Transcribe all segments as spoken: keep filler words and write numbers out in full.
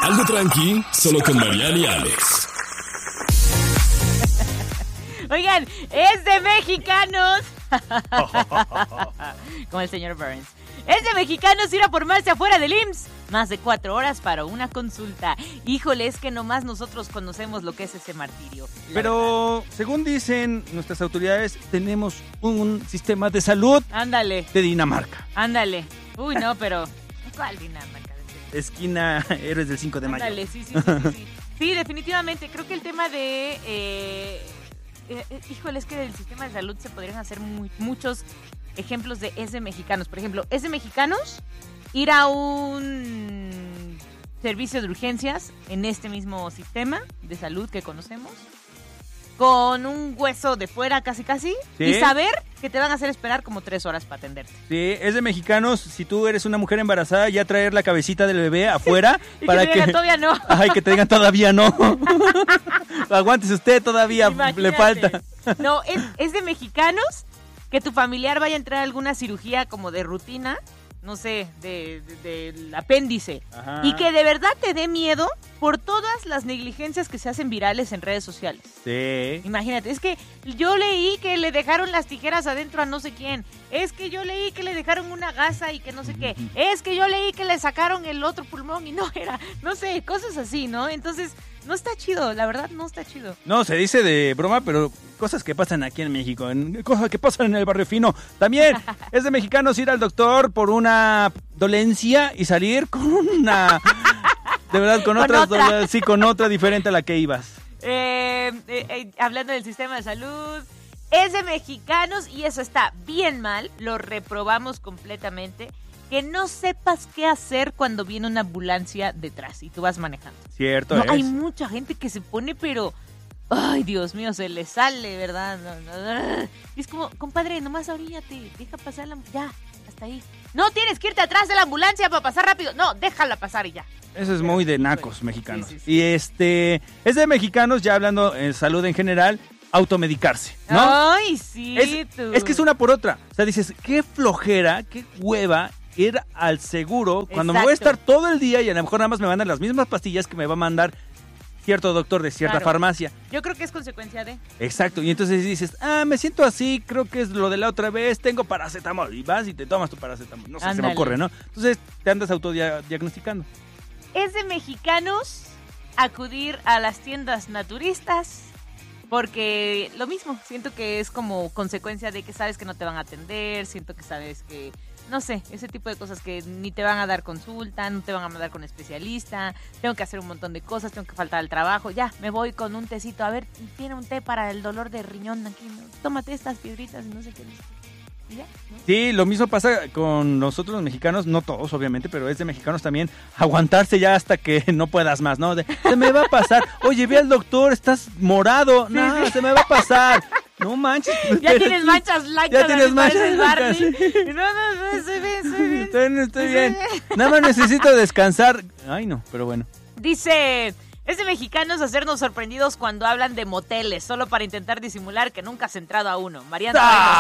Algo tranqui, solo con Mariana y Alex. Oigan, es de mexicanos. Como el señor Burns. Es de mexicanos ir a formarse afuera del I M S S. Más de cuatro horas para una consulta. Híjole, es que nomás nosotros conocemos lo que es ese martirio. Pero, verdad. Según dicen nuestras autoridades, tenemos un sistema de salud. Ándale. De Dinamarca. Ándale. Uy, no, pero... ¿Cuál Dinamarca? Esquina Héroes del cinco de mayo. Ándale, sí, sí, sí, sí, sí. Sí, definitivamente. Creo que el tema de... Eh, eh, híjole, es que del sistema de salud se podrían hacer muy, muchos ejemplos de es de mexicanos. Por ejemplo, es de mexicanos ir a un servicio de urgencias en este mismo sistema de salud que conocemos, con un hueso de fuera casi casi, ¿sí? Y saber que te van a hacer esperar como tres horas para atenderte. Sí, es de mexicanos, si tú eres una mujer embarazada, ya traer la cabecita del bebé afuera. Y para que te digan que... todavía no. Ay, que te digan todavía no. Aguántese usted, todavía Imagínate. Le falta. No, es, es de mexicanos que tu familiar vaya a entrar a alguna cirugía como de rutina, no sé, de, de, del apéndice. Ajá. Y que de verdad te dé miedo por todas las negligencias que se hacen virales en redes sociales. Sí. Imagínate, es que yo leí que le dejaron las tijeras adentro a no sé quién. Es que yo leí que le dejaron una gasa y que no sé qué. Es que yo leí que le sacaron el otro pulmón y no era, no sé, cosas así, ¿no? Entonces, no está chido, la verdad no está chido. No, se dice de broma, pero cosas que pasan aquí en México, en, cosas que pasan en el barrio fino. También es de mexicanos ir al doctor por una dolencia y salir con una... De verdad, con, con otras otra. Dolencias, sí, con otra diferente a la que ibas. Eh, eh, eh, hablando del sistema de salud, es de mexicanos y eso está bien mal, lo reprobamos completamente. Que no sepas qué hacer cuando viene una ambulancia detrás y tú vas manejando. Cierto no, es. Hay mucha gente que se pone, pero... Ay, Dios mío, se le sale, ¿verdad? No, no, y es como, compadre, nomás oríllate, deja pasar la... Ya, hasta ahí. No tienes que irte atrás de la ambulancia para pasar rápido. No, déjala pasar y ya. Eso es muy de nacos mexicanos. Sí, sí, sí. Y este... Es de mexicanos, ya hablando en salud en general... automedicarse, ¿no? Ay, sí, es, tú. Es que es una por otra. O sea, dices, qué flojera, qué hueva ir al seguro cuando Exacto. me voy a estar todo el día y a lo mejor nada más me mandan las mismas pastillas que me va a mandar cierto doctor de cierta claro. farmacia. Yo creo que es consecuencia de... Exacto, y entonces dices, ah, me siento así, creo que es lo de la otra vez, tengo paracetamol. Y vas y te tomas tu paracetamol. No sé, Ándale. se me ocurre, ¿no? Entonces te andas autodiagnosticando. Es de mexicanos acudir a las tiendas naturistas... Porque lo mismo, siento que es como consecuencia de que sabes que no te van a atender, siento que sabes que, no sé, ese tipo de cosas que ni te van a dar consulta, no te van a mandar con especialista, tengo que hacer un montón de cosas, tengo que faltar al trabajo, ya, me voy con un tecito, a ver, tiene un té para el dolor de riñón aquí, ¿no? Tómate estas piedritas, no sé qué. ¿Y ya? ¿No? Sí, lo mismo pasa con nosotros los mexicanos, no todos obviamente, pero es de mexicanos también, aguantarse ya hasta que no puedas más, ¿no? De, se me va a pasar, oye, ve al doctor, estás morado, sí, no, sí. se me va a pasar. No manches. Ya pero, tienes manchas blancas. Ya tienes manchas blancas. Sí. No, no, no, estoy bien, estoy bien. Estoy, no estoy bien. Nada más necesito descansar. Ay, no, pero bueno. Dice... Es de mexicanos hacernos sorprendidos cuando hablan de moteles, solo para intentar disimular que nunca has entrado a uno. Mariana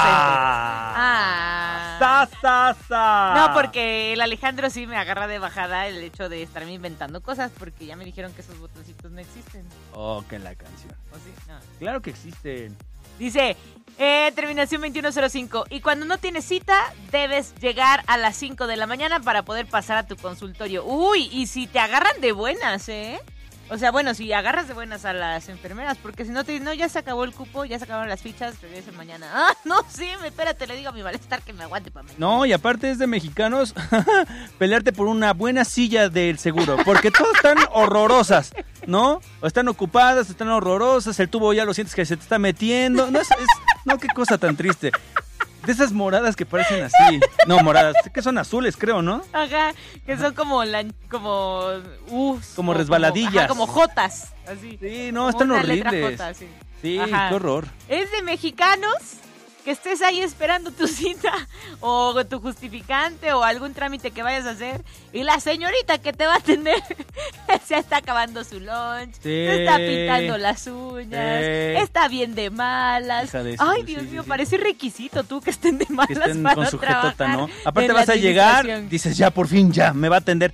ah, ah. Sa, sa, sa. No, porque el Alejandro sí me agarra de bajada el hecho de estarme inventando cosas, porque ya me dijeron que esos botoncitos no existen. Oh, que en la canción. ¿O sí? No. Claro que existen. Dice, eh, terminación veintiuno cero cinco. Y cuando no tienes cita, debes llegar a las cinco de la mañana para poder pasar a tu consultorio. Uy, y si te agarran de buenas, ¿eh? O sea, bueno, si agarras de buenas a las enfermeras, porque si no te dicen, no, ya se acabó el cupo, ya se acabaron las fichas, regresen mañana. Ah, no, sí, espérate, le digo a mi malestar que me aguante para mí. No, y aparte es de mexicanos pelearte por una buena silla del seguro, porque todas están horrorosas, ¿no? O están ocupadas, están horrorosas, el tubo ya lo sientes que se te está metiendo. No, es, es, no, qué cosa tan triste. De esas moradas que parecen así. No, moradas, que son azules, creo, ¿no? Ajá, que son como la, como uh, como resbaladillas. Como, ajá, como jotas, así. Sí, no, están horribles. J, sí, sí qué horror. Es de mexicanos que estés ahí esperando tu cita o tu justificante o algún trámite que vayas a hacer y la señorita que te va a atender se está acabando su lunch, sí, se está pintando las uñas, sí, está bien de malas. De eso, Ay, sí, Dios sí, mío, sí. Parece requisito tú que estén de malas que estén para con trabajar, ¿no? Aparte vas a llegar, dices, ya, por fin, ya, me va a atender.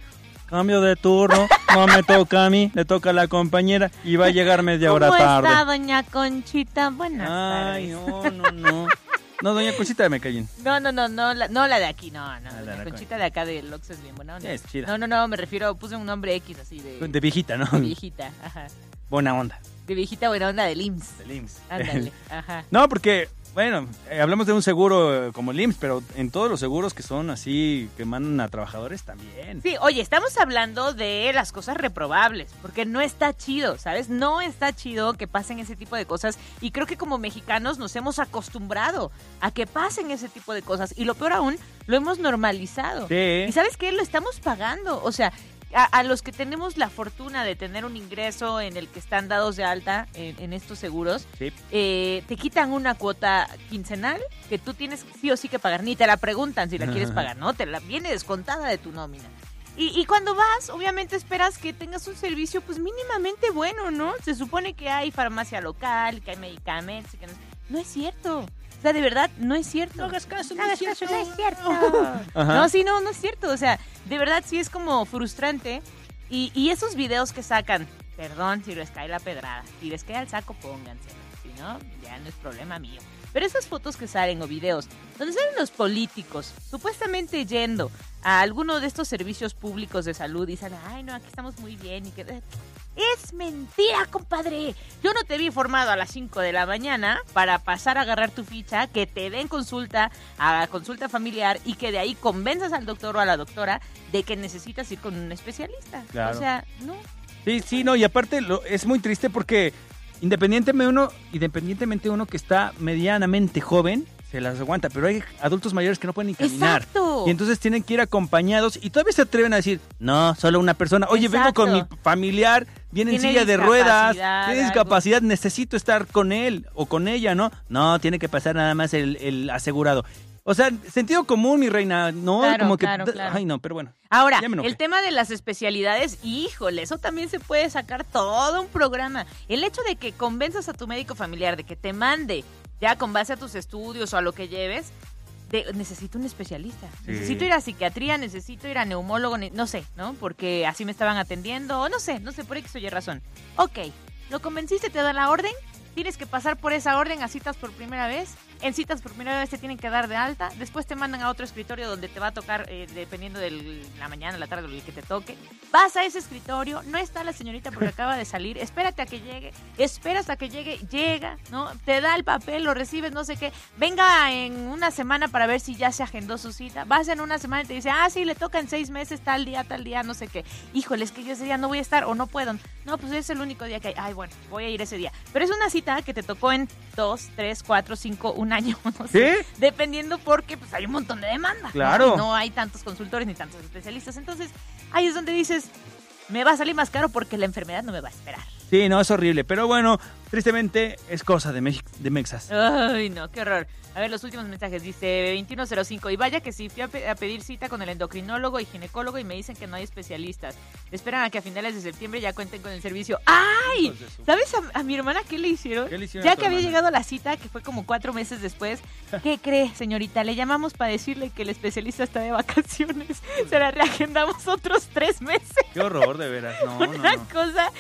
cambio de turno, no me toca a mí, le toca a la compañera y va a llegar media hora tarde. ¿Cómo está, doña Conchita? Buenas Ay, tardes. no, no, no. No, doña Conchita me callín. No, no, no, no la, no la de aquí, no, no. Ah, Doña la Conchita de acá del Oxxo es bien buena onda. Es chida. No, no, no, me refiero, puse un nombre X así de... De viejita, ¿no? de viejita, ajá. Buena onda. De viejita buena onda del I M S S. Del I M S S. Ándale, ajá. No, porque, bueno, eh, hablamos de un seguro eh, como el I M S S, pero en todos los seguros que son así, que mandan a trabajadores también. Sí, oye, estamos hablando de las cosas reprobables, porque no está chido, ¿sabes? No está chido que pasen ese tipo de cosas y creo que como mexicanos nos hemos acostumbrado a que pasen ese tipo de cosas y lo peor aún, lo hemos normalizado. Sí. ¿Y sabes qué? Lo estamos pagando, o sea... A, a los que tenemos la fortuna de tener un ingreso en el que están dados de alta en, en estos seguros, Sí. eh, te quitan una cuota quincenal que tú tienes sí o sí que pagar, ni te la preguntan si la quieres pagar, ¿no? Te la viene descontada de tu nómina. Y, y cuando vas, obviamente esperas que tengas un servicio pues mínimamente bueno, ¿no? Se supone que hay farmacia local, que hay medicamentos, que no, no es cierto. O sea, de verdad, no es cierto. No hagas caso, no no hagas es caso, cierto. no es cierto. Ajá. No, sí, no, no es cierto. O sea, de verdad sí es como frustrante. Y, y esos videos que sacan, perdón si les cae la pedrada, si les cae al saco, pónganselo. Si no, ya no es problema mío. Pero esas fotos que salen o videos donde salen los políticos supuestamente yendo a alguno de estos servicios públicos de salud y dicen, ay, no, aquí estamos muy bien y que... Es mentira, compadre. Yo no te vi formado a las cinco de la mañana para pasar a agarrar tu ficha, que te den consulta, a consulta familiar y que de ahí convenzas al doctor o a la doctora de que necesitas ir con un especialista. Claro. O sea, no. Sí, sí, no, y aparte lo, es muy triste porque independientemente uno, independientemente uno que está medianamente joven, se las aguanta, pero hay adultos mayores que no pueden ni caminar. Exacto. Y entonces tienen que ir acompañados y todavía se atreven a decir, no, solo una persona. Oye, Exacto. vengo con mi familiar, viene en Tiene silla de ruedas, discapacidad, tiene discapacidad, necesito estar con él o con ella, ¿no? No, tiene que pasar nada más el, el asegurado. O sea, sentido común, mi reina, no, Claro, como que... claro, claro. Ay, no, pero bueno. Ahora, Ya me enojé. el tema de las especialidades, híjole, eso también se puede sacar todo un programa. El hecho de que convenzas a tu médico familiar de que te mande, ya con base a tus estudios o a lo que lleves, de, necesito un especialista. Sí. Necesito ir a psiquiatría, necesito ir a neumólogo, ne- no sé, ¿no? Porque así me estaban atendiendo, o no sé, no sé, por X o Y razón. Ok, lo convenciste, te da la orden, tienes que pasar por esa orden a citas por primera vez. En citas por primera vez te tienen que dar de alta, después te mandan a otro escritorio donde te va a tocar, eh, dependiendo de la mañana, la tarde, el que te toque. Vas a ese escritorio, no está la señorita porque acaba de salir, espérate a que llegue, espera hasta que llegue, llega, ¿no? Te da el papel, lo recibes, no sé qué. Venga en una semana para ver si ya se agendó su cita. Vas en una semana y te dice, ah, sí, le toca en seis meses, tal día, tal día, no sé qué. Híjole, es que yo ese día no voy a estar o no puedo. No, pues es el único día que hay. Ay, bueno, voy a ir ese día. Pero es una cita que te tocó en dos, tres, cuatro, cinco, un año, no sé. ¿Sí? Dependiendo porque pues hay un montón de demanda. Claro. ¿no? Y no hay tantos consultores ni tantos especialistas. Entonces, ahí es donde dices, me va a salir más caro porque la enfermedad no me va a esperar. Sí, no, es horrible. Pero bueno, tristemente es cosa de, Mex- de Mexas. Ay, no, qué horror. A ver, los últimos mensajes. Dice veintiuno cero cinco. Y vaya que sí, fui a, pe- a pedir cita con el endocrinólogo y ginecólogo y me dicen que no hay especialistas. Esperan a que a finales de septiembre ya cuenten con el servicio. ¡Ay! Hijos de su- ¿Sabes a, a mi hermana qué le hicieron? ¿Qué le hicieron Ya a tu que había hermana? llegado la cita, que fue como cuatro meses después. ¿Qué cree, señorita? Le llamamos para decirle que el especialista está de vacaciones. Se la reagendamos otros tres meses. Qué horror, de veras. No, no, Una no. cosa.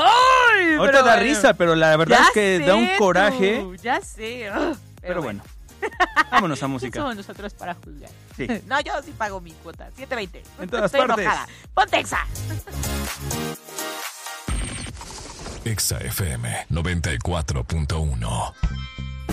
¡Ay! Ahorita pero da bueno. risa, pero la verdad Ya es que sé, da un coraje. tú, ya sé. Ugh, Pero bueno. Vámonos a ¿Quién música. somos nosotros para juzgar? Sí. No, yo sí pago mi cuota. siete veinte. En todas Estoy partes. enojada. Ponte Exa. Exa F M noventa y cuatro punto uno.